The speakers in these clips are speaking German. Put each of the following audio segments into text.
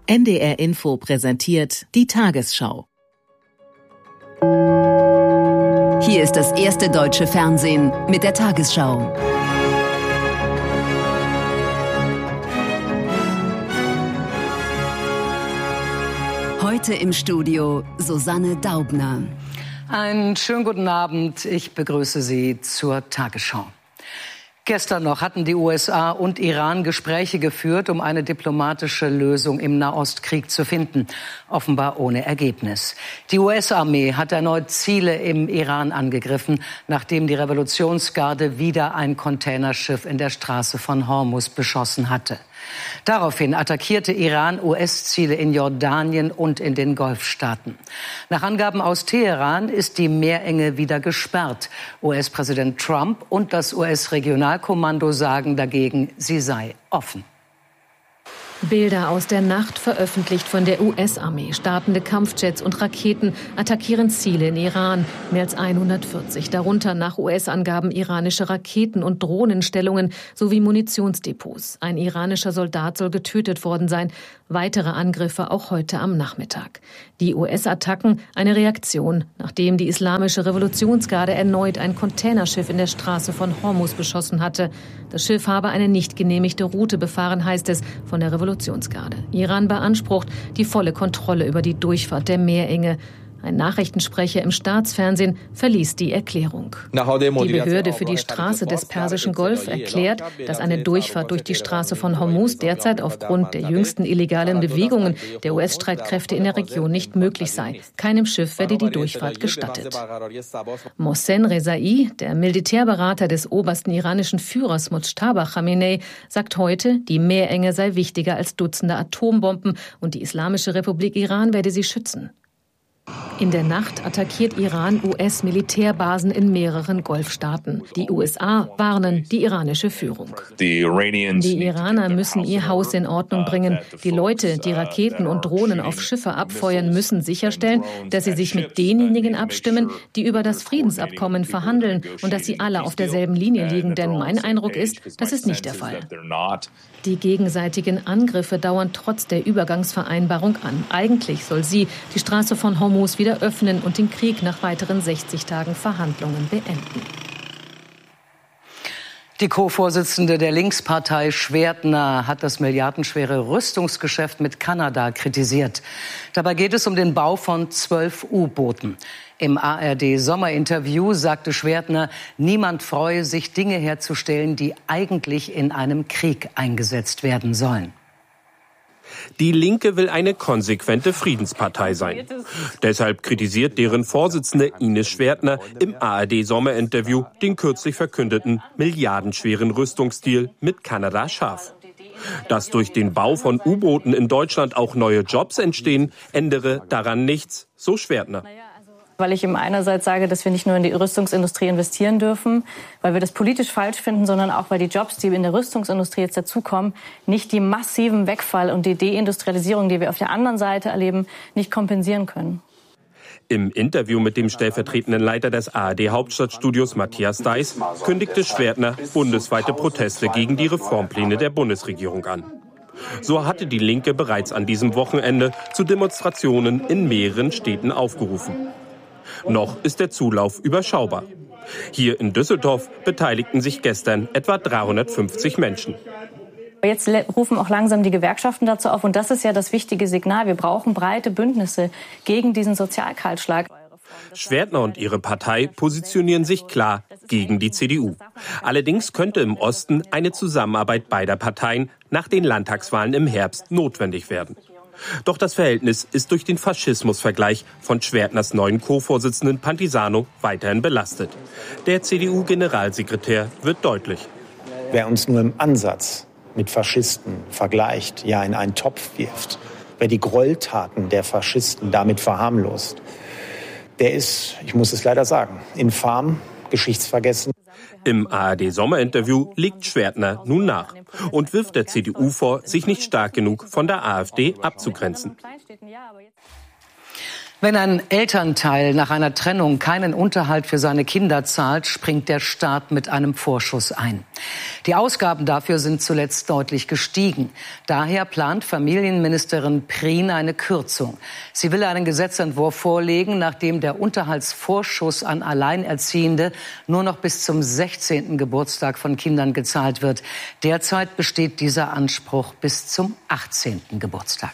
NDR Info präsentiert die Tagesschau. Hier ist das erste deutsche Fernsehen mit der Tagesschau. Heute im Studio Susanne Daubner. Einen schönen guten Abend. Ich begrüße Sie zur Tagesschau. Gestern noch hatten die USA und Iran Gespräche geführt, um eine diplomatische Lösung im Nahostkrieg zu finden. Offenbar ohne Ergebnis. Die US-Armee hat erneut Ziele im Iran angegriffen, nachdem die Revolutionsgarde wieder ein Containerschiff in der Straße von Hormuz beschossen hatte. Daraufhin attackierte Iran US-Ziele in Jordanien und in den Golfstaaten. Nach Angaben aus Teheran ist die Meerenge wieder gesperrt. US-Präsident Trump und das US-Regionalkommando sagen dagegen, sie sei offen. Bilder aus der Nacht veröffentlicht von der US-Armee. Startende Kampfjets und Raketen attackieren Ziele in Iran. Mehr als 140, darunter nach US-Angaben iranische Raketen- und Drohnenstellungen sowie Munitionsdepots. Ein iranischer Soldat soll getötet worden sein. Weitere Angriffe auch heute am Nachmittag. Die US-Attacken eine Reaktion, nachdem die Islamische Revolutionsgarde erneut ein Containerschiff in der Straße von Hormuz beschossen hatte. Das Schiff habe eine nicht genehmigte Route befahren, heißt es von der Revolutionsgarde. Iran beansprucht die volle Kontrolle über die Durchfahrt der Meerenge. Ein Nachrichtensprecher im Staatsfernsehen verließ die Erklärung. Die Behörde für die Straße des Persischen Golf erklärt, dass eine Durchfahrt durch die Straße von Hormuz derzeit aufgrund der jüngsten illegalen Bewegungen der US-Streitkräfte in der Region nicht möglich sei. Keinem Schiff werde die Durchfahrt gestattet. Mohsen Rezai, der Militärberater des obersten iranischen Führers Mojtaba Khamenei, sagt heute, die Meerenge sei wichtiger als Dutzende Atombomben und die Islamische Republik Iran werde sie schützen. In der Nacht attackiert Iran US-Militärbasen in mehreren Golfstaaten. Die USA warnen die iranische Führung. Die Iraner müssen ihr Haus in Ordnung bringen. Die Leute, die Raketen und Drohnen auf Schiffe abfeuern, müssen sicherstellen, dass sie sich mit denjenigen abstimmen, die über das Friedensabkommen verhandeln und dass sie alle auf derselben Linie liegen. Denn mein Eindruck ist, das ist nicht der Fall. Die gegenseitigen Angriffe dauern trotz der Übergangsvereinbarung an. Eigentlich soll sie die Straße von Hormuz wieder öffnen und den Krieg nach weiteren 60 Tagen Verhandlungen beenden. Die Co-Vorsitzende der Linkspartei Schwertner hat das milliardenschwere Rüstungsgeschäft mit Kanada kritisiert. Dabei geht es um den Bau von 12 U-Booten. Im ARD-Sommerinterview sagte Schwertner, niemand freue sich, Dinge herzustellen, die eigentlich in einem Krieg eingesetzt werden sollen. Die Linke will eine konsequente Friedenspartei sein. Deshalb kritisiert deren Vorsitzende Ines Schwertner im ARD-Sommerinterview den kürzlich verkündeten milliardenschweren Rüstungsdeal mit Kanada scharf. Dass durch den Bau von U-Booten in Deutschland auch neue Jobs entstehen, ändere daran nichts, so Schwertner. Weil ich ihm einerseits sage, dass wir nicht nur in die Rüstungsindustrie investieren dürfen, weil wir das politisch falsch finden, sondern auch, weil die Jobs, die in der Rüstungsindustrie jetzt dazukommen, nicht die massiven Wegfall und die Deindustrialisierung, die wir auf der anderen Seite erleben, nicht kompensieren können. Im Interview mit dem stellvertretenden Leiter des ARD-Hauptstadtstudios Matthias Deiß kündigte Schwertner bundesweite Proteste gegen die Reformpläne der Bundesregierung an. So hatte die Linke bereits an diesem Wochenende zu Demonstrationen in mehreren Städten aufgerufen. Noch ist der Zulauf überschaubar. Hier in Düsseldorf beteiligten sich gestern etwa 350 Menschen. Jetzt rufen auch langsam die Gewerkschaften dazu auf. Und das ist ja das wichtige Signal. Wir brauchen breite Bündnisse gegen diesen Sozialkahlschlag. Schwertner und ihre Partei positionieren sich klar gegen die CDU. Allerdings könnte im Osten eine Zusammenarbeit beider Parteien nach den Landtagswahlen im Herbst notwendig werden. Doch das Verhältnis ist durch den Faschismusvergleich von Schwertners neuen Co-Vorsitzenden Pantisano weiterhin belastet. Der CDU-Generalsekretär wird deutlich. Wer uns nur im Ansatz mit Faschisten vergleicht, ja in einen Topf wirft, wer die Gräueltaten der Faschisten damit verharmlost, der ist, ich muss es leider sagen, infam, geschichtsvergessen. Im ARD-Sommerinterview legt Schwertner nun nach und wirft der CDU vor, sich nicht stark genug von der AfD abzugrenzen. Wenn ein Elternteil nach einer Trennung keinen Unterhalt für seine Kinder zahlt, springt der Staat mit einem Vorschuss ein. Die Ausgaben dafür sind zuletzt deutlich gestiegen. Daher plant Familienministerin Prien eine Kürzung. Sie will einen Gesetzentwurf vorlegen, nachdem der Unterhaltsvorschuss an Alleinerziehende nur noch bis zum 16. Geburtstag von Kindern gezahlt wird. Derzeit besteht dieser Anspruch bis zum 18. Geburtstag.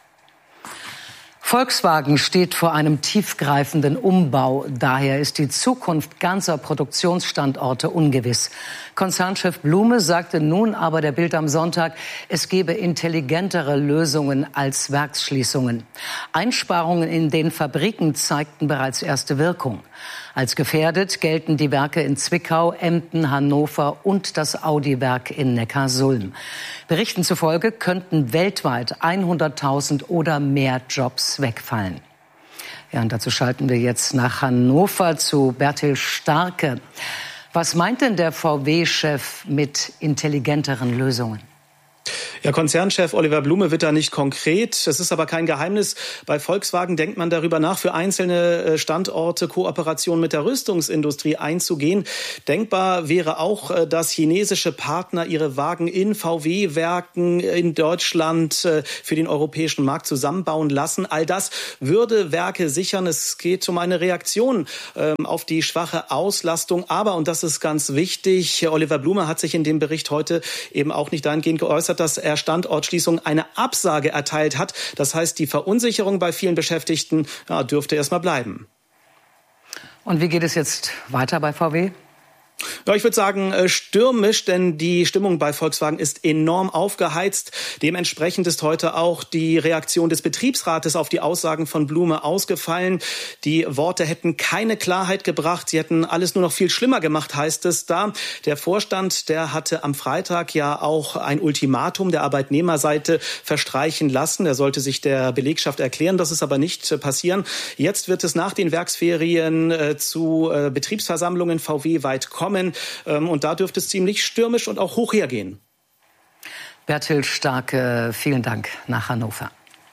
Volkswagen steht vor einem tiefgreifenden Umbau. Daher ist die Zukunft ganzer Produktionsstandorte ungewiss. Konzernchef Blume sagte nun aber der Bild am Sonntag, es gebe intelligentere Lösungen als Werksschließungen. Einsparungen in den Fabriken zeigten bereits erste Wirkung. Als gefährdet gelten die Werke in Zwickau, Emden, Hannover und das Audi-Werk in Neckarsulm. Berichten zufolge könnten weltweit 100.000 oder mehr Jobs wegfallen. Ja, und dazu schalten wir jetzt nach Hannover zu Bertil Starke. Was meint denn der VW-Chef mit intelligenteren Lösungen? Ja, Konzernchef Oliver Blume wird da nicht konkret. Es ist aber kein Geheimnis. Bei Volkswagen denkt man darüber nach, für einzelne Standorte Kooperation mit der Rüstungsindustrie einzugehen. Denkbar wäre auch, dass chinesische Partner ihre Wagen in VW-Werken in Deutschland für den europäischen Markt zusammenbauen lassen. All das würde Werke sichern. Es geht um eine Reaktion auf die schwache Auslastung. Aber, und das ist ganz wichtig, Oliver Blume hat sich in dem Bericht heute eben auch nicht dahingehend geäußert, dass er Standortschließung eine Absage erteilt hat. Das heißt, die Verunsicherung bei vielen Beschäftigten dürfte erstmal bleiben. Und wie geht es jetzt weiter bei VW? Ja, ich würde sagen stürmisch, denn die Stimmung bei Volkswagen ist enorm aufgeheizt. Dementsprechend ist heute auch die Reaktion des Betriebsrates auf die Aussagen von Blume ausgefallen. Die Worte hätten keine Klarheit gebracht, sie hätten alles nur noch viel schlimmer gemacht, heißt es da. Der Vorstand, der hatte am Freitag ja auch ein Ultimatum der Arbeitnehmerseite verstreichen lassen. Er sollte sich der Belegschaft erklären, das ist aber nicht passieren. Jetzt wird es nach den Werksferien zu Betriebsversammlungen VW-weit kommen. Und da dürfte es ziemlich stürmisch und auch hoch hergehen. Bertil Starke, vielen Dank nach Hannover.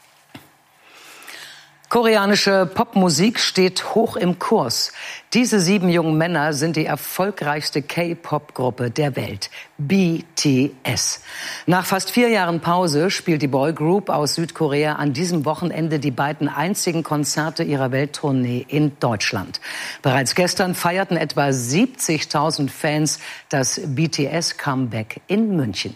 Koreanische Popmusik steht hoch im Kurs. Diese 7 jungen Männer sind die erfolgreichste K-Pop-Gruppe der Welt, BTS. Nach fast 4 Jahren Pause spielt die Boygroup aus Südkorea an diesem Wochenende die beiden einzigen Konzerte ihrer Welttournee in Deutschland. Bereits gestern feierten etwa 70.000 Fans das BTS-Comeback in München.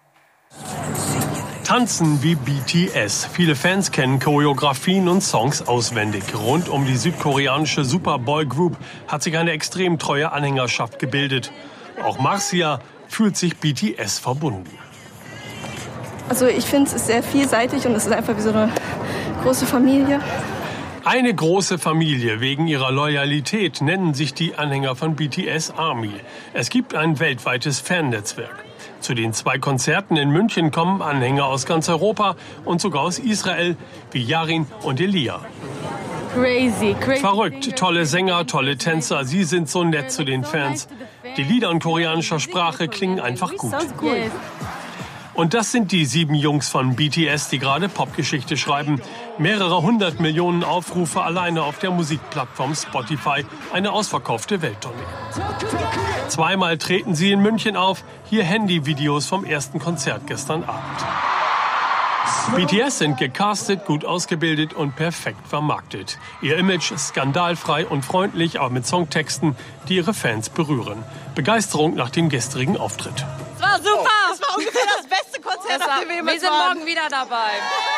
Tanzen wie BTS. Viele Fans kennen Choreografien und Songs auswendig. Rund um die südkoreanische Superboy-Group hat sich eine extrem treue Anhängerschaft gebildet. Auch Marcia fühlt sich BTS verbunden. Also ich finde, es ist sehr vielseitig und es ist einfach wie so eine große Familie. Eine große Familie. Wegen ihrer Loyalität nennen sich die Anhänger von BTS Army. Es gibt ein weltweites Fannetzwerk. Zu den 2 Konzerten in München kommen Anhänger aus ganz Europa und sogar aus Israel, wie Yarin und Elia. Crazy. Verrückt, tolle Sänger, tolle Tänzer, sie sind so nett zu den Fans. Die Lieder in koreanischer Sprache klingen einfach gut. Und das sind die 7 Jungs von BTS, die gerade Popgeschichte schreiben. Mehrere 100 Millionen Aufrufe alleine auf der Musikplattform Spotify. Eine ausverkaufte Welttournee. 2-mal treten sie in München auf. Hier Handyvideos vom ersten Konzert gestern Abend. BTS sind gecastet, gut ausgebildet und perfekt vermarktet. Ihr Image ist skandalfrei und freundlich, aber mit Songtexten, die ihre Fans berühren. Begeisterung nach dem gestrigen Auftritt. Es war super! Es war ungefähr das beste Konzert, auf dem wir jemals waren. Wir sind morgen wieder dabei.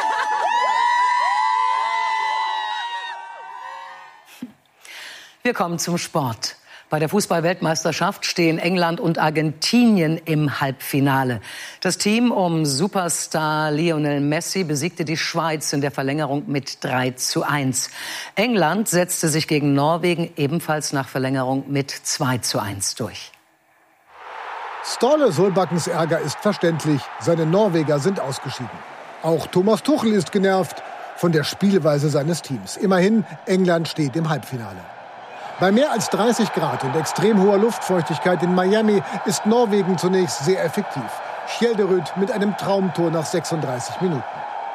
Wir kommen zum Sport. Bei der Fußball-Weltmeisterschaft stehen England und Argentinien im Halbfinale. Das Team um Superstar Lionel Messi besiegte die Schweiz in der Verlängerung mit 3:1. England setzte sich gegen Norwegen ebenfalls nach Verlängerung mit 2:1 durch. Ståle Solbakkens Ärger ist verständlich. Seine Norweger sind ausgeschieden. Auch Thomas Tuchel ist genervt von der Spielweise seines Teams. Immerhin, England steht im Halbfinale. Bei mehr als 30 Grad und extrem hoher Luftfeuchtigkeit in Miami ist Norwegen zunächst sehr effektiv. Skjelderud mit einem Traumtor nach 36 Minuten.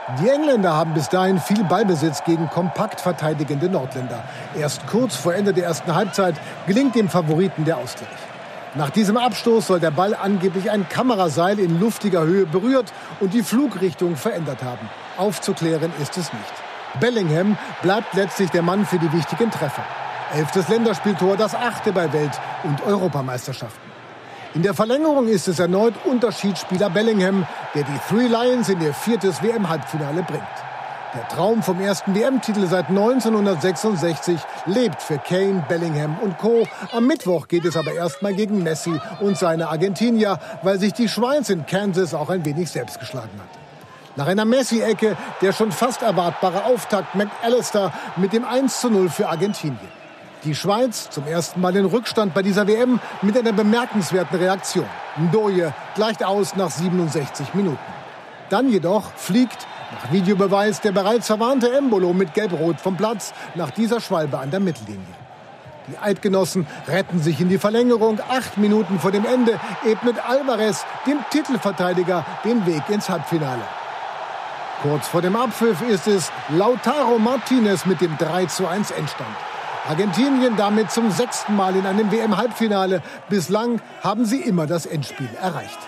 Die Engländer haben bis dahin viel Ballbesitz gegen kompakt verteidigende Nordländer. Erst kurz vor Ende der ersten Halbzeit gelingt dem Favoriten der Ausgleich. Nach diesem Abstoß soll der Ball angeblich ein Kameraseil in luftiger Höhe berührt und die Flugrichtung verändert haben. Aufzuklären ist es nicht. Bellingham bleibt letztlich der Mann für die wichtigen Treffer. 11. Länderspieltor, das 8. bei Welt- und Europameisterschaften. In der Verlängerung ist es erneut Unterschiedsspieler Bellingham, der die Three Lions in ihr 4. WM-Halbfinale bringt. Der Traum vom ersten WM-Titel seit 1966 lebt für Kane, Bellingham und Co. Am Mittwoch geht es aber erstmal gegen Messi und seine Argentinier, weil sich die Schweiz in Kansas auch ein wenig selbst geschlagen hat. Nach einer Messi-Ecke der schon fast erwartbare Auftakt McAllister mit dem 1:0 für Argentinien. Die Schweiz zum ersten Mal in Rückstand bei dieser WM mit einer bemerkenswerten Reaktion. Ndoye gleicht aus nach 67 Minuten. Dann jedoch fliegt nach Videobeweis der bereits verwarnte Embolo mit Gelb-Rot vom Platz nach dieser Schwalbe an der Mittellinie. Die Eidgenossen retten sich in die Verlängerung. 8 Minuten vor dem Ende ebnet Alvarez dem Titelverteidiger den Weg ins Halbfinale. Kurz vor dem Abpfiff ist es Lautaro Martinez mit dem 3:1 Endstand. Argentinien damit zum 6. Mal in einem WM-Halbfinale. Bislang haben sie immer das Endspiel erreicht.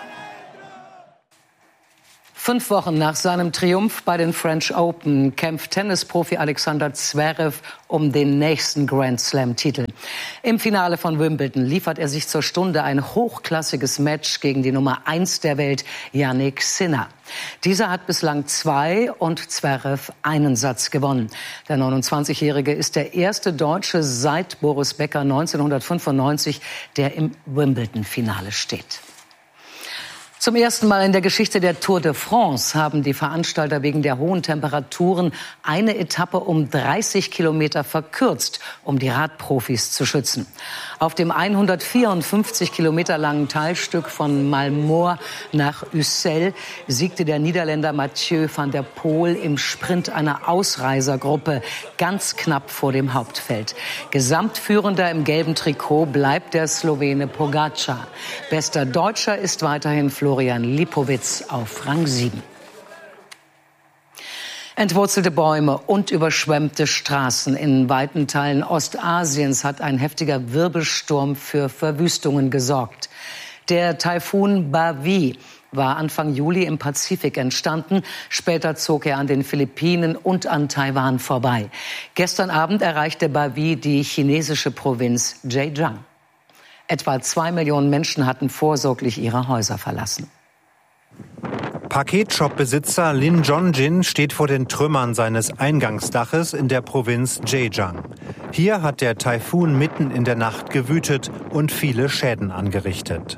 5 Wochen nach seinem Triumph bei den French Open kämpft Tennisprofi Alexander Zverev um den nächsten Grand-Slam-Titel. Im Finale von Wimbledon liefert er sich zur Stunde ein hochklassiges Match gegen die Nummer 1 der Welt, Jannik Sinner. Dieser hat bislang 2 und Zverev einen Satz gewonnen. Der 29-Jährige ist der erste Deutsche seit Boris Becker 1995, der im Wimbledon-Finale steht. Zum ersten Mal in der Geschichte der Tour de France haben die Veranstalter wegen der hohen Temperaturen eine Etappe um 30 Kilometer verkürzt, um die Radprofis zu schützen. Auf dem 154 Kilometer langen Teilstück von Malmort nach Ussel siegte der Niederländer Mathieu van der Poel im Sprint einer Ausreisergruppe ganz knapp vor dem Hauptfeld. Gesamtführender im gelben Trikot bleibt der Slowene Pogačar. Bester Deutscher ist weiterhin Florian Lipowitz auf Rang 7. Entwurzelte Bäume und überschwemmte Straßen in weiten Teilen Ostasiens hat ein heftiger Wirbelsturm für Verwüstungen gesorgt. Der Taifun Bavi war Anfang Juli im Pazifik entstanden. Später zog er an den Philippinen und an Taiwan vorbei. Gestern Abend erreichte Bavi die chinesische Provinz Zhejiang. Etwa 2 Millionen Menschen hatten vorsorglich ihre Häuser verlassen. Paketshop-Besitzer Lin Jongjin steht vor den Trümmern seines Eingangsdaches in der Provinz Zhejiang. Hier hat der Taifun mitten in der Nacht gewütet und viele Schäden angerichtet.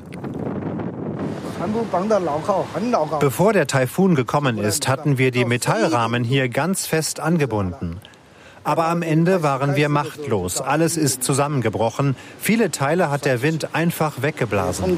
Bevor der Taifun gekommen ist, hatten wir die Metallrahmen hier ganz fest angebunden. Aber am Ende waren wir machtlos. Alles ist zusammengebrochen. Viele Teile hat der Wind einfach weggeblasen.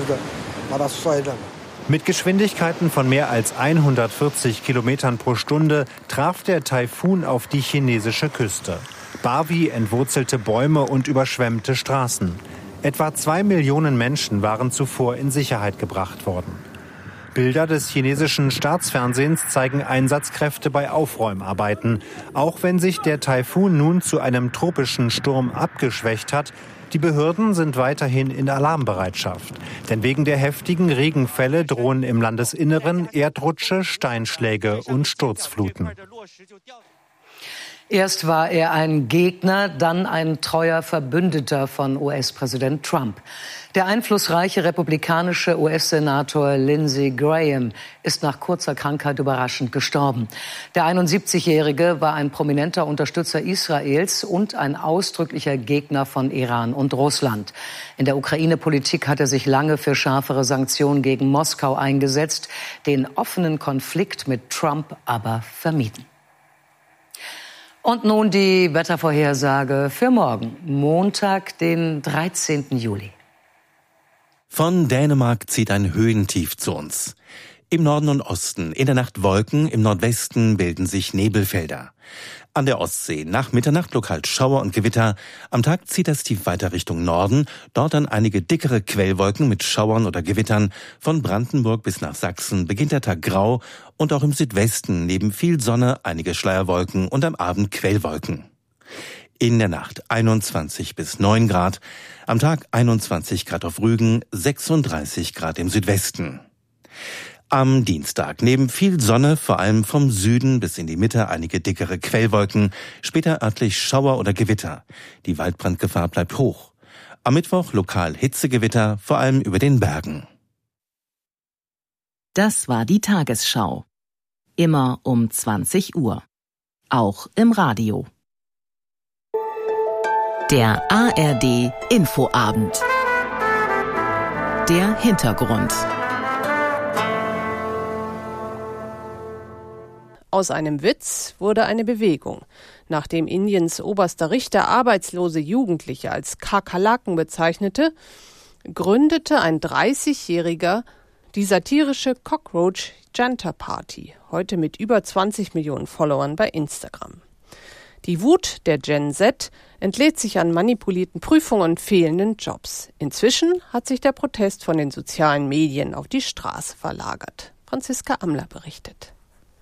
Mit Geschwindigkeiten von mehr als 140 Kilometern pro Stunde traf der Taifun auf die chinesische Küste. Bavi entwurzelte Bäume und überschwemmte Straßen. Etwa 2 Millionen Menschen waren zuvor in Sicherheit gebracht worden. Bilder des chinesischen Staatsfernsehens zeigen Einsatzkräfte bei Aufräumarbeiten. Auch wenn sich der Taifun nun zu einem tropischen Sturm abgeschwächt hat, die Behörden sind weiterhin in Alarmbereitschaft. Denn wegen der heftigen Regenfälle drohen im Landesinneren Erdrutsche, Steinschläge und Sturzfluten. Erst war er ein Gegner, dann ein treuer Verbündeter von US-Präsident Trump. Der einflussreiche republikanische US-Senator Lindsey Graham ist nach kurzer Krankheit überraschend gestorben. Der 71-Jährige war ein prominenter Unterstützer Israels und ein ausdrücklicher Gegner von Iran und Russland. In der Ukraine-Politik hat er sich lange für schärfere Sanktionen gegen Moskau eingesetzt, den offenen Konflikt mit Trump aber vermieden. Und nun die Wettervorhersage für morgen, Montag, den 13. Juli. Von Dänemark zieht ein Höhentief zu uns. Im Norden und Osten in der Nacht Wolken, im Nordwesten bilden sich Nebelfelder. An der Ostsee nach Mitternacht lokal Schauer und Gewitter. Am Tag zieht das Tief weiter Richtung Norden. Dort dann einige dickere Quellwolken mit Schauern oder Gewittern. Von Brandenburg bis nach Sachsen beginnt der Tag grau und auch im Südwesten neben viel Sonne einige Schleierwolken und am Abend Quellwolken. In der Nacht 21 bis 9 Grad. Am Tag 21 Grad auf Rügen, 36 Grad im Südwesten. Am Dienstag neben viel Sonne, vor allem vom Süden bis in die Mitte einige dickere Quellwolken, später örtlich Schauer oder Gewitter. Die Waldbrandgefahr bleibt hoch. Am Mittwoch lokal Hitzegewitter, vor allem über den Bergen. Das war die Tagesschau. Immer um 20 Uhr. Auch im Radio. Der ARD Infoabend. Der Hintergrund. Aus einem Witz wurde eine Bewegung. Nachdem Indiens oberster Richter arbeitslose Jugendliche als Kakerlaken bezeichnete, gründete ein 30-Jähriger die satirische Cockroach Janta Party, heute mit über 20 Millionen Followern bei Instagram. Die Wut der Gen Z entlädt sich an manipulierten Prüfungen und fehlenden Jobs. Inzwischen hat sich der Protest von den sozialen Medien auf die Straße verlagert. Franziska Amler berichtet.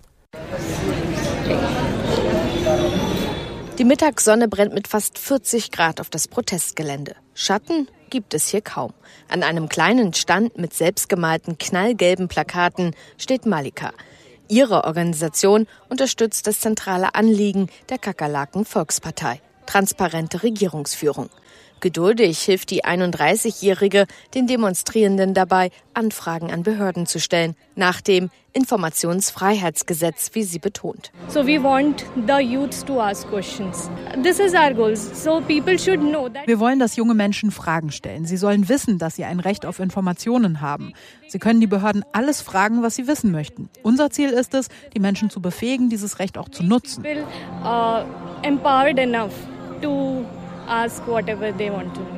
Die Mittagssonne brennt mit fast 40 Grad auf das Protestgelände. Schatten gibt es hier kaum. An einem kleinen Stand mit selbstgemalten knallgelben Plakaten steht Malika. Ihre Organisation unterstützt das zentrale Anliegen der Kakerlaken-Volkspartei: transparente Regierungsführung. Geduldig hilft die 31-Jährige den Demonstrierenden dabei, Anfragen an Behörden zu stellen, nach dem Informationsfreiheitsgesetz, wie sie betont. So we want the youth to ask questions. This is our goal. So people should know that. Wir wollen, dass junge Menschen Fragen stellen. Sie sollen wissen, dass sie ein Recht auf Informationen haben. Sie können die Behörden alles fragen, was sie wissen möchten. Unser Ziel ist es, die Menschen zu befähigen, dieses Recht auch zu nutzen. Empowered enough to ask whatever they want to.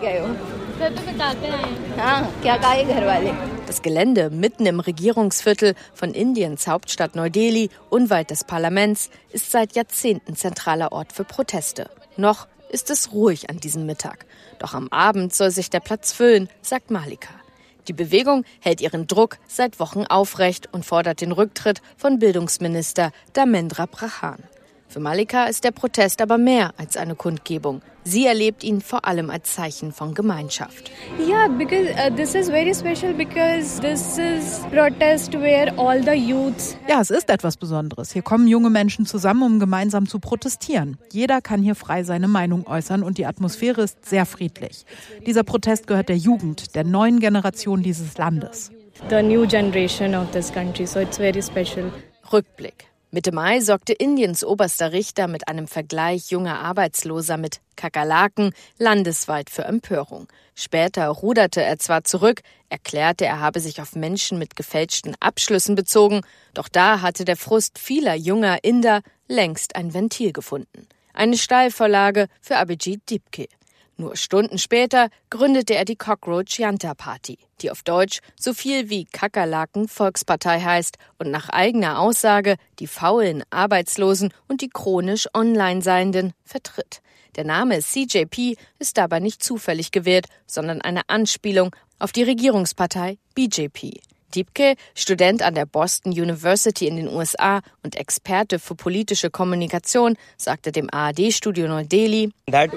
Das Gelände mitten im Regierungsviertel von Indiens Hauptstadt Neu-Delhi, unweit des Parlaments, ist seit Jahrzehnten zentraler Ort für Proteste. Noch ist es ruhig an diesem Mittag. Doch am Abend soll sich der Platz füllen, sagt Malika. Die Bewegung hält ihren Druck seit Wochen aufrecht und fordert den Rücktritt von Bildungsminister Dharmendra Pradhan. Für Malika ist der Protest aber mehr als eine Kundgebung. Sie erlebt ihn vor allem als Zeichen von Gemeinschaft. Yeah, because this is very special because this is protest where all the youths. Ja, es ist etwas Besonderes. Hier kommen junge Menschen zusammen, um gemeinsam zu protestieren. Jeder kann hier frei seine Meinung äußern und die Atmosphäre ist sehr friedlich. Dieser Protest gehört der Jugend, der neuen Generation dieses Landes. The new generation of this country, so it's very special. Rückblick. Mitte Mai sorgte Indiens oberster Richter mit einem Vergleich junger Arbeitsloser mit Kakerlaken landesweit für Empörung. Später ruderte er zwar zurück, erklärte, er habe sich auf Menschen mit gefälschten Abschlüssen bezogen, doch da hatte der Frust vieler junger Inder längst ein Ventil gefunden. Eine Steilvorlage für Abhijit Dipke. Nur Stunden später gründete er die Cockroach Janta Party, die auf Deutsch so viel wie Kakerlaken-Volkspartei heißt und nach eigener Aussage die faulen Arbeitslosen und die chronisch online Seienden vertritt. Der Name CJP ist dabei nicht zufällig gewählt, sondern eine Anspielung auf die Regierungspartei BJP. Dipke, Student an der Boston University in den USA und Experte für politische Kommunikation, sagte dem ARD-Studio Neu-Delhi: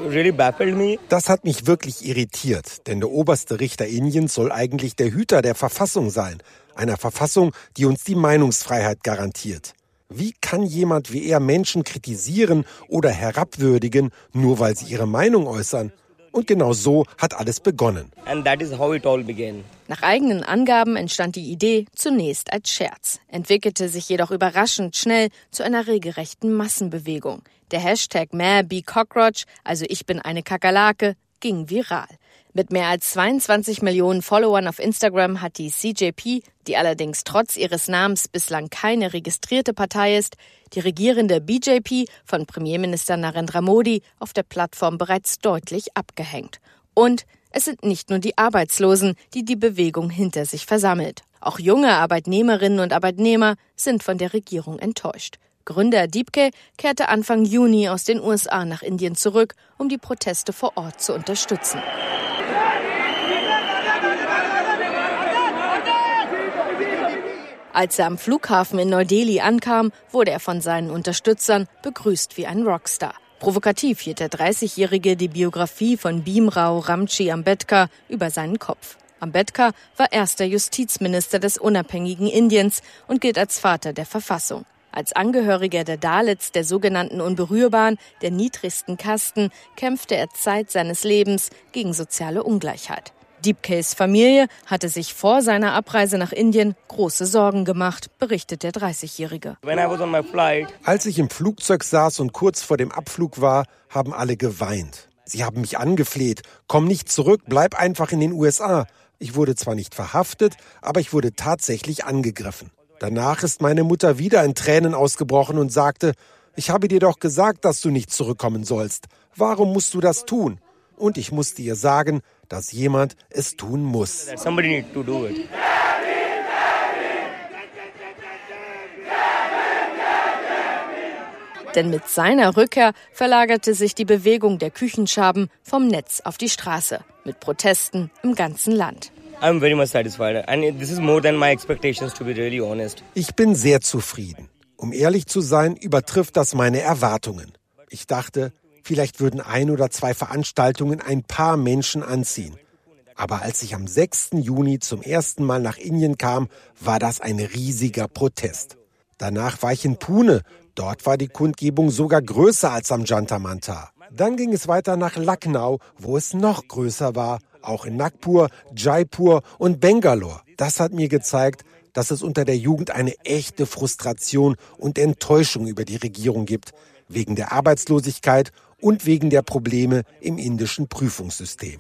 Das hat mich wirklich irritiert, denn der oberste Richter Indiens soll eigentlich der Hüter der Verfassung sein. Einer Verfassung, die uns die Meinungsfreiheit garantiert. Wie kann jemand wie er Menschen kritisieren oder herabwürdigen, nur weil sie ihre Meinung äußern? Und genau so hat alles begonnen. Nach eigenen Angaben entstand die Idee zunächst als Scherz, entwickelte sich jedoch überraschend schnell zu einer regelrechten Massenbewegung. Der Hashtag #MeBeCockroach, also ich bin eine Kakerlake, ging viral. Mit mehr als 22 Millionen Followern auf Instagram hat die CJP, die allerdings trotz ihres Namens bislang keine registrierte Partei ist, die regierende BJP von Premierminister Narendra Modi auf der Plattform bereits deutlich abgehängt. Und es sind nicht nur die Arbeitslosen, die die Bewegung hinter sich versammelt. Auch junge Arbeitnehmerinnen und Arbeitnehmer sind von der Regierung enttäuscht. Gründer Deepke kehrte Anfang Juni aus den USA nach Indien zurück, um die Proteste vor Ort zu unterstützen. Als er am Flughafen in Neu-Delhi ankam, wurde er von seinen Unterstützern begrüßt wie ein Rockstar. Provokativ hielt der 30-Jährige die Biografie von Bhimrao Ramji Ambedkar über seinen Kopf. Ambedkar war erster Justizminister des unabhängigen Indiens und gilt als Vater der Verfassung. Als Angehöriger der Dalits, der sogenannten Unberührbaren, der niedrigsten Kasten, kämpfte er Zeit seines Lebens gegen soziale Ungleichheit. Deepkes Familie hatte sich vor seiner Abreise nach Indien große Sorgen gemacht, berichtet der 30-Jährige. Als ich im Flugzeug saß und kurz vor dem Abflug war, haben alle geweint. Sie haben mich angefleht, komm nicht zurück, bleib einfach in den USA. Ich wurde zwar nicht verhaftet, aber ich wurde tatsächlich angegriffen. Danach ist meine Mutter wieder in Tränen ausgebrochen und sagte, ich habe dir doch gesagt, dass du nicht zurückkommen sollst. Warum musst du das tun? Und ich musste ihr sagen, dass jemand es tun muss. Denn mit seiner Rückkehr verlagerte sich die Bewegung der Küchenschaben vom Netz auf die Straße, mit Protesten im ganzen Land. Ich bin sehr zufrieden. Um ehrlich zu sein, übertrifft das meine Erwartungen. Ich dachte, vielleicht würden 1 oder 2 Veranstaltungen ein paar Menschen anziehen. Aber als ich am 6. Juni zum ersten Mal nach Indien kam, war das ein riesiger Protest. Danach war ich in Pune. Dort war die Kundgebung sogar größer als am Jantar Mantar. Dann ging es weiter nach Lucknow, wo es noch größer war. Auch in Nagpur, Jaipur und Bangalore. Das hat mir gezeigt, dass es unter der Jugend eine echte Frustration und Enttäuschung über die Regierung gibt, wegen der Arbeitslosigkeit und wegen der Probleme im indischen Prüfungssystem.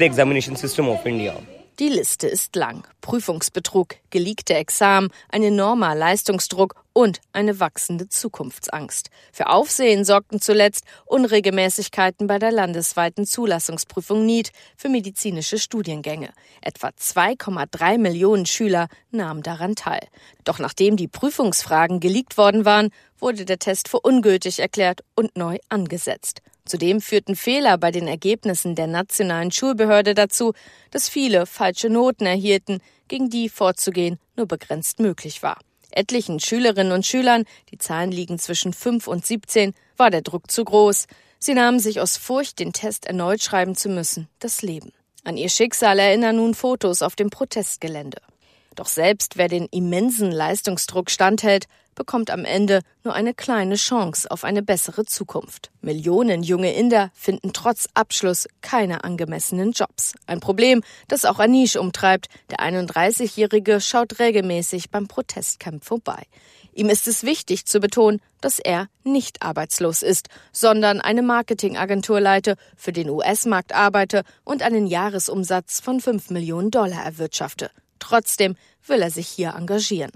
Die Liste ist lang. Prüfungsbetrug, geleakte Examen, ein enormer Leistungsdruck und eine wachsende Zukunftsangst. Für Aufsehen sorgten zuletzt Unregelmäßigkeiten bei der landesweiten Zulassungsprüfung NEET für medizinische Studiengänge. Etwa 2,3 Millionen Schüler nahmen daran teil. Doch nachdem die Prüfungsfragen geleakt worden waren, wurde der Test für ungültig erklärt und neu angesetzt. Zudem führten Fehler bei den Ergebnissen der nationalen Schulbehörde dazu, dass viele falsche Noten erhielten, gegen die vorzugehen nur begrenzt möglich war. Etlichen Schülerinnen und Schülern, die Zahlen liegen zwischen 5 und 17, war der Druck zu groß. Sie nahmen sich aus Furcht, den Test erneut schreiben zu müssen, das Leben. An ihr Schicksal erinnern nun Fotos auf dem Protestgelände. Doch selbst wer den immensen Leistungsdruck standhält, bekommt am Ende nur eine kleine Chance auf eine bessere Zukunft. Millionen junge Inder finden trotz Abschluss keine angemessenen Jobs. Ein Problem, das auch Anish umtreibt. Der 31-Jährige schaut regelmäßig beim Protestcamp vorbei. Ihm ist es wichtig zu betonen, dass er nicht arbeitslos ist, sondern eine Marketingagentur leite, für den US-Markt arbeite und einen Jahresumsatz von $5 Millionen erwirtschafte. Trotzdem will er sich hier engagieren.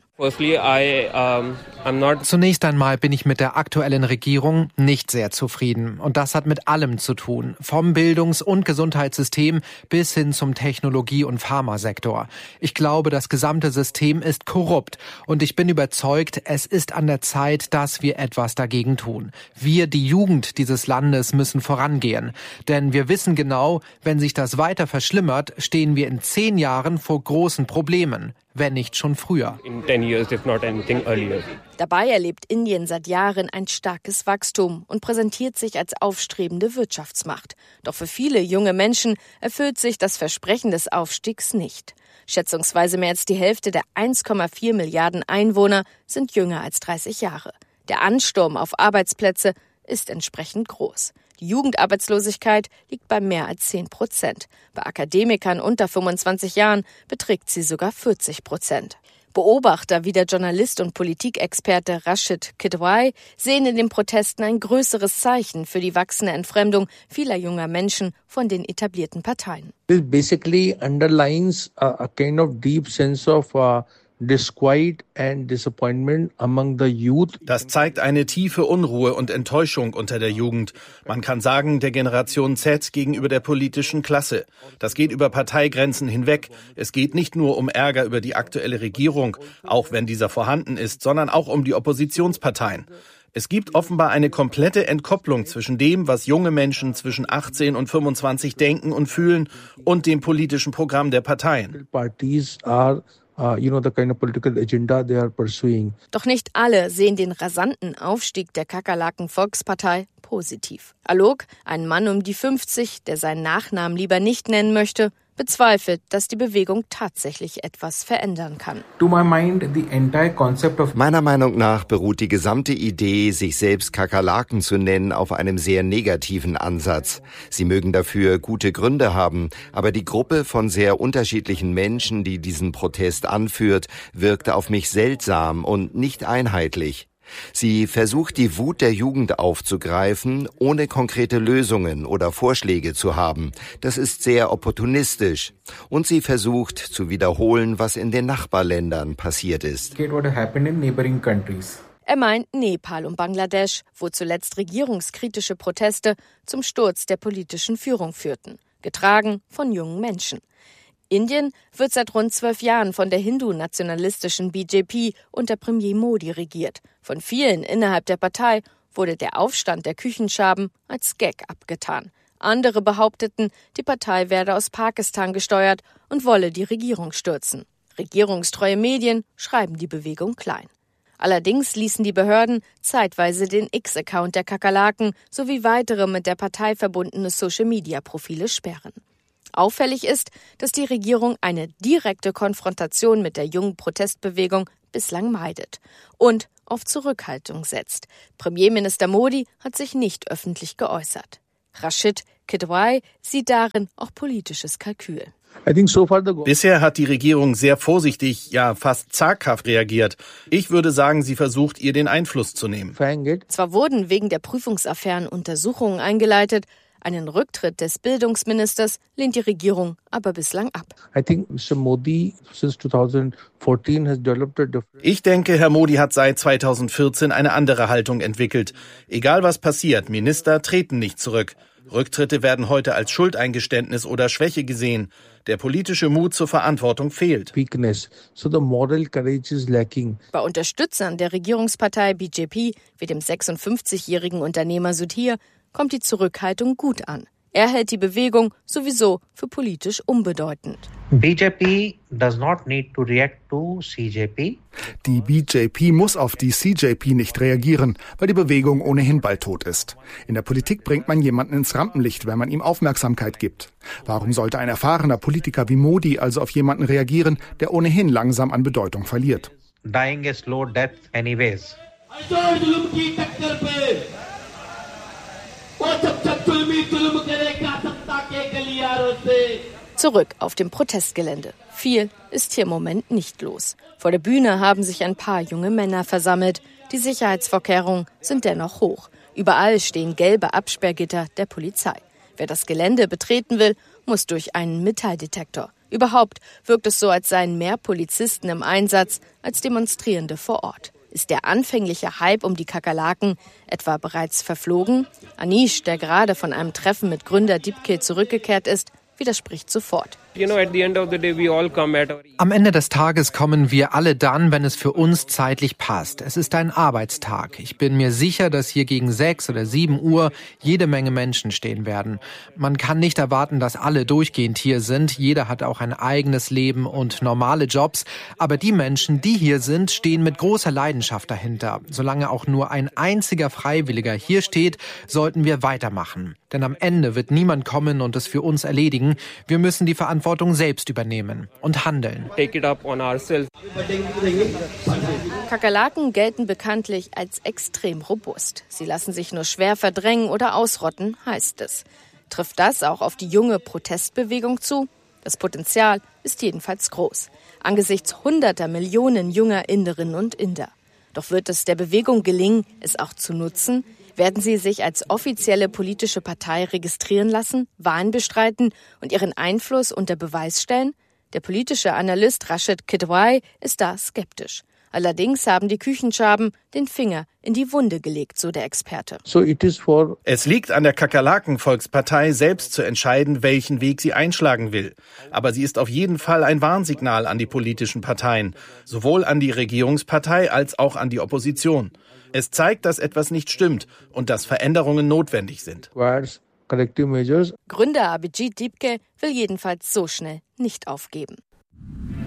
Zunächst einmal bin ich mit der aktuellen Regierung nicht sehr zufrieden. Und das hat mit allem zu tun. Vom Bildungs- und Gesundheitssystem bis hin zum Technologie- und Pharmasektor. Ich glaube, das gesamte System ist korrupt. Und ich bin überzeugt, es ist an der Zeit, dass wir etwas dagegen tun. Wir, die Jugend dieses Landes, müssen vorangehen. Denn wir wissen genau, wenn sich das weiter verschlimmert, stehen wir in 10 Jahren vor großen Problemen. Wenn nicht schon früher. Dabei erlebt Indien seit Jahren ein starkes Wachstum und präsentiert sich als aufstrebende Wirtschaftsmacht. Doch für viele junge Menschen erfüllt sich das Versprechen des Aufstiegs nicht. Schätzungsweise mehr als die Hälfte der 1,4 Milliarden Einwohner sind jünger als 30 Jahre. Der Ansturm auf Arbeitsplätze ist entsprechend groß. Die Jugendarbeitslosigkeit liegt bei mehr als 10%. Bei Akademikern unter 25 Jahren beträgt sie sogar 40%. Beobachter wie der Journalist und Politikexperte Rashid Kidwai sehen in den Protesten ein größeres Zeichen für die wachsende Entfremdung vieler junger Menschen von den etablierten Parteien. This basically underlines a kind of deep sense of Das zeigt eine tiefe Unruhe und Enttäuschung unter der Jugend. Man kann sagen, der Generation Z gegenüber der politischen Klasse. Das geht über Parteigrenzen hinweg. Es geht nicht nur um Ärger über die aktuelle Regierung, auch wenn dieser vorhanden ist, sondern auch um die Oppositionsparteien. Es gibt offenbar eine komplette Entkopplung zwischen dem, was junge Menschen zwischen 18 und 25 denken und fühlen, und dem politischen Programm der Parteien. Doch nicht alle sehen den rasanten Aufstieg der Kakerlaken-Volkspartei positiv. Alok, ein Mann um die 50, der seinen Nachnamen lieber nicht nennen möchte, bezweifelt, dass die Bewegung tatsächlich etwas verändern kann. Meiner Meinung nach beruht die gesamte Idee, sich selbst Kakerlaken zu nennen, auf einem sehr negativen Ansatz. Sie mögen dafür gute Gründe haben, aber die Gruppe von sehr unterschiedlichen Menschen, die diesen Protest anführt, wirkte auf mich seltsam und nicht einheitlich. Sie versucht, die Wut der Jugend aufzugreifen, ohne konkrete Lösungen oder Vorschläge zu haben. Das ist sehr opportunistisch. Und sie versucht zu wiederholen, was in den Nachbarländern passiert ist. Er meint Nepal und Bangladesch, wo zuletzt regierungskritische Proteste zum Sturz der politischen Führung führten, getragen von jungen Menschen. Indien wird seit rund 12 Jahren von der hindu-nationalistischen BJP unter Premier Modi regiert. Von vielen innerhalb der Partei wurde der Aufstand der Küchenschaben als Gag abgetan. Andere behaupteten, die Partei werde aus Pakistan gesteuert und wolle die Regierung stürzen. Regierungstreue Medien schreiben die Bewegung klein. Allerdings ließen die Behörden zeitweise den X-Account der Kakerlaken sowie weitere mit der Partei verbundene Social-Media-Profile sperren. Auffällig ist, dass die Regierung eine direkte Konfrontation mit der jungen Protestbewegung bislang meidet und auf Zurückhaltung setzt. Premierminister Modi hat sich nicht öffentlich geäußert. Rashid Kidwai sieht darin auch politisches Kalkül. Bisher hat die Regierung sehr vorsichtig, ja fast zaghaft reagiert. Ich würde sagen, sie versucht, ihr den Einfluss zu nehmen. Zwar wurden wegen der Prüfungsaffären Untersuchungen eingeleitet, einen Rücktritt des Bildungsministers lehnt die Regierung aber bislang ab. Ich denke, Herr Modi hat seit 2014 eine andere Haltung entwickelt. Egal was passiert, Minister treten nicht zurück. Rücktritte werden heute als Schuldeingeständnis oder Schwäche gesehen. Der politische Mut zur Verantwortung fehlt. Bei Unterstützern der Regierungspartei BJP, wie dem 56-jährigen Unternehmer Sudhir, kommt die Zurückhaltung gut an. Er hält die Bewegung sowieso für politisch unbedeutend. BJP does not need to react to CJP. Die BJP muss auf die CJP nicht reagieren, weil die Bewegung ohnehin bald tot ist. In der Politik bringt man jemanden ins Rampenlicht, wenn man ihm Aufmerksamkeit gibt. Warum sollte ein erfahrener Politiker wie Modi also auf jemanden reagieren, der ohnehin langsam an Bedeutung verliert? Dying a slow death anyways. Zurück auf dem Protestgelände. Viel ist hier im Moment nicht los. Vor der Bühne haben sich ein paar junge Männer versammelt. Die Sicherheitsvorkehrungen sind dennoch hoch. Überall stehen gelbe Absperrgitter der Polizei. Wer das Gelände betreten will, muss durch einen Metalldetektor. Überhaupt wirkt es so, als seien mehr Polizisten im Einsatz als Demonstrierende vor Ort. Ist der anfängliche Hype um die Kakerlaken etwa bereits verflogen? Anish, der gerade von einem Treffen mit Gründer Deepkill zurückgekehrt ist, widerspricht sofort. Am Ende des Tages kommen wir alle dann, wenn es für uns zeitlich passt. Es ist ein Arbeitstag. Ich bin mir sicher, dass hier gegen 6 oder 7 Uhr jede Menge Menschen stehen werden. Man kann nicht erwarten, dass alle durchgehend hier sind. Jeder hat auch ein eigenes Leben und normale Jobs. Aber die Menschen, die hier sind, stehen mit großer Leidenschaft dahinter. Solange auch nur ein einziger Freiwilliger hier steht, sollten wir weitermachen. Denn am Ende wird niemand kommen und es für uns erledigen. Wir müssen die Verantwortung selbst übernehmen und handeln. Kakerlaken gelten bekanntlich als extrem robust. Sie lassen sich nur schwer verdrängen oder ausrotten, heißt es. Trifft das auch auf die junge Protestbewegung zu? Das Potenzial ist jedenfalls groß. Angesichts hunderter Millionen junger Inderinnen und Inder. Doch wird es der Bewegung gelingen, es auch zu nutzen? Werden sie sich als offizielle politische Partei registrieren lassen, Wahlen bestreiten und ihren Einfluss unter Beweis stellen? Der politische Analyst Rashid Kidwai ist da skeptisch. Allerdings haben die Küchenschaben den Finger in die Wunde gelegt, so der Experte. Es liegt an der Kakerlaken-Volkspartei selbst zu entscheiden, welchen Weg sie einschlagen will. Aber sie ist auf jeden Fall ein Warnsignal an die politischen Parteien, sowohl an die Regierungspartei als auch an die Opposition. Es zeigt, dass etwas nicht stimmt und dass Veränderungen notwendig sind. Gründer Abhijit Dibke will jedenfalls so schnell nicht aufgeben.